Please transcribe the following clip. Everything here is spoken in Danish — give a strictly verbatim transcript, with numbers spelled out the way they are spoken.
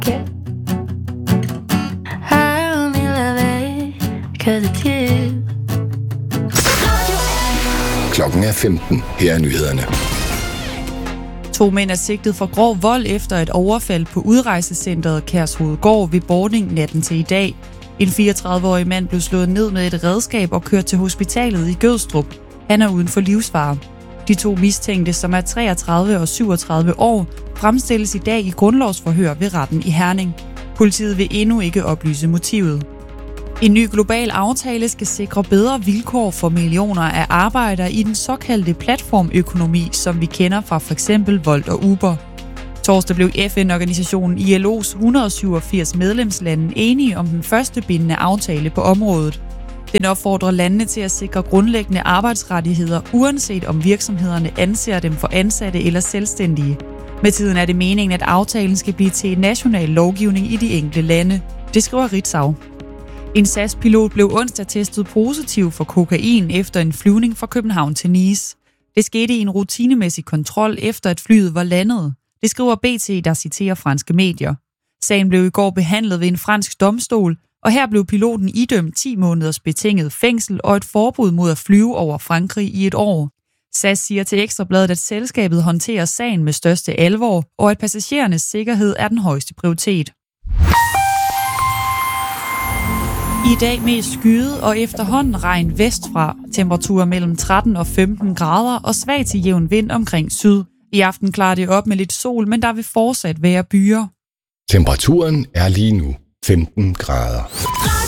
it. I only love it because it's you. Klokken er femten. Her er nyhederne. To mænd er sigtet for grov vold efter et overfald på udrejsecentret Kærshovedgård ved Bording natten til i dag. En fireogtredive-årig mand blev slået ned med et redskab og kørt til hospitalet i Gødstrup. Han er uden for livsfare. De to mistænkte, som er treogtredive og syvogtredive år, fremstilles i dag i grundlovsforhør ved retten i Herning. Politiet vil endnu ikke oplyse motivet. En ny global aftale skal sikre bedre vilkår for millioner af arbejdere i den såkaldte platformøkonomi, som vi kender fra f.eks. Volt og Uber. Torsdag blev F N-organisationen I L O's et hundrede og syvogfirs medlemslande enige om den første bindende aftale på området. Den opfordrer landene til at sikre grundlæggende arbejdsrettigheder, uanset om virksomhederne anser dem for ansatte eller selvstændige. Med tiden er det meningen, at aftalen skal blive til en national lovgivning i de enkelte lande. Det skriver Ritzau. En S A S-pilot blev onsdag testet positiv for kokain efter en flyvning fra København til Nice. Det skete i en rutinemæssig kontrol efter at flyet var landet. Det skriver B T, der citerer franske medier. Sagen blev i går behandlet ved en fransk domstol, og her blev piloten idømt ti måneders betinget fængsel og et forbud mod at flyve over Frankrig i et år. S A S siger til Ekstrabladet, at selskabet håndterer sagen med største alvor, og at passagerernes sikkerhed er den højeste prioritet. I dag mest skyet og efterhånden regn vestfra. Temperaturer mellem tretten og femten grader og svag til jævn vind omkring syd. I aften klarer det op med lidt sol, men der vil fortsat være byer. Temperaturen er lige nu femten grader.